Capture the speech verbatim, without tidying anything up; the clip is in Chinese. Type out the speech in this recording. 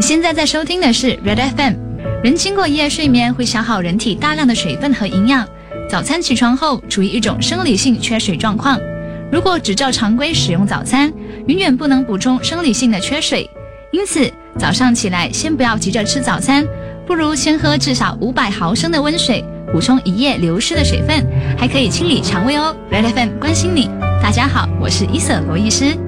现在在收听的是 Red F M。 人经过一夜睡眠会消耗人体大量的水分和营养，早餐起床后处于一种生理性缺水状况。如果只照常规使用早餐，永远不能补充生理性的缺水。因此早上起来先不要急着吃早餐，不如先喝至少五百毫升的温水，补充一夜流失的水分，还可以清理肠胃哦。 Red F M 关心你。大家好，我是伊瑟罗医师。